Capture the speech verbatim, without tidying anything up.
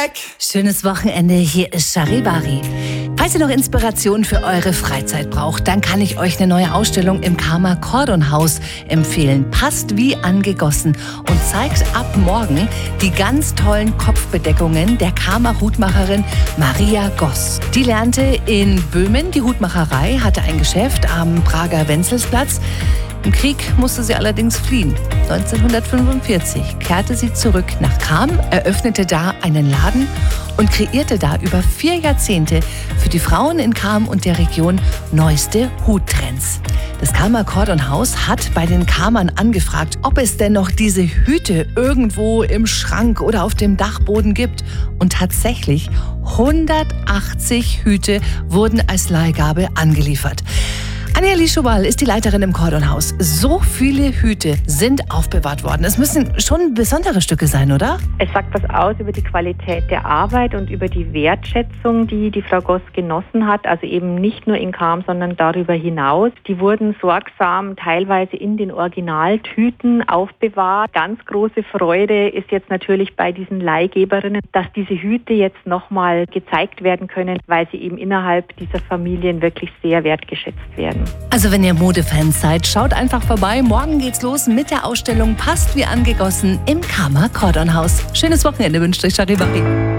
weg! Schönes Wochenende, hier ist Charivari. Falls ihr noch Inspiration für eure Freizeit braucht, dann kann ich euch eine neue Ausstellung im Karma Cordon Haus empfehlen. Passt wie angegossen und zeigt ab morgen die ganz tollen Kopfbedeckungen der Karma-Hutmacherin Maria Goss. Die lernte in Böhmen die Hutmacherei, hatte ein Geschäft am Prager Wenzelsplatz. Im Krieg musste sie allerdings fliehen. neunzehnhundertfünfundvierzig kehrte sie zurück nach Cham, eröffnete da einen Laden und kreierte da über vier Jahrzehnte für die Frauen in Cham und der Region neueste Huttrends. Das Karma Cordon Haus hat bei den Kamern angefragt, ob es denn noch diese Hüte irgendwo im Schrank oder auf dem Dachboden gibt. Und tatsächlich hundertachtzig Hüte wurden als Leihgabe angeliefert. Anja Lischobal ist die Leiterin im Cordon Haus. So viele Hüte sind aufbewahrt worden. Es müssen schon besondere Stücke sein, oder? Es sagt was aus über die Qualität der Arbeit und über die Wertschätzung, die die Frau Goss genossen hat. Also eben nicht nur in Cham, sondern darüber hinaus. Die wurden sorgsam teilweise in den Originaltüten aufbewahrt. Ganz große Freude ist jetzt natürlich bei diesen Leihgeberinnen, dass diese Hüte jetzt nochmal gezeigt werden können, weil sie eben innerhalb dieser Familien wirklich sehr wertgeschätzt werden. Also wenn ihr Modefans seid, schaut einfach vorbei. Morgen geht's los mit der Ausstellung Passt wie angegossen im Karma Cordon Haus. Schönes Wochenende wünscht euch Charivari.